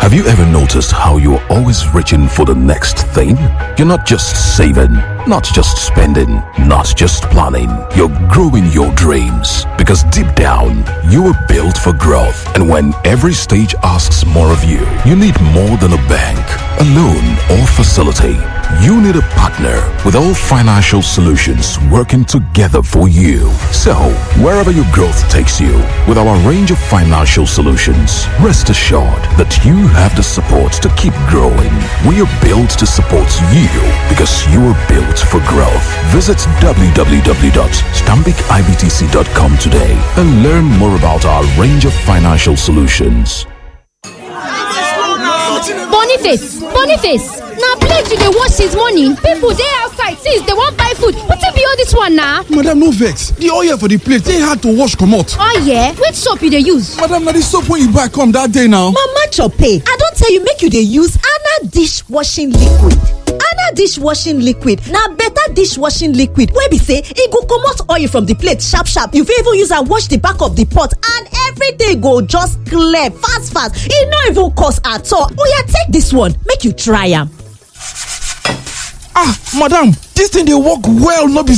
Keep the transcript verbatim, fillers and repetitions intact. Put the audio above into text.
Have you ever noticed how you're always reaching for the next thing? You're not just saving, not just spending, not just planning. You're growing your dreams because deep down, you were built for growth. And when every stage asks more of you, you need more than a bank, a loan, or facility. You need a partner with all financial solutions working together for you. So, wherever your growth takes you, with our range of financial solutions, rest assured that you have the support to keep growing. We are built to support you because you are built for growth. Visit w w w dot stanbic i b t c dot com today and learn more about our range of financial solutions. Boniface, Boniface, now plate you dey wash since morning. People dey outside since they wan buy food. Wetin be all this one now? Madam, no vex. The oil for the plate dey hard to wash comot. Oh yeah? Which soap you dey use? Madam, na the soap wey you buy come that day now. Mama Chope, I don tell you make you dey use Ana dishwashing liquid. Ana dishwashing liquid na better dishwashing liquid wey be say e go comot oil from the plate sharp sharp. You fit even use am wash the back of the pot and everything go just clear fast fast. E no even cost at all. Oya, take this one make you try am. Ah, madam, this thing dey work well, no be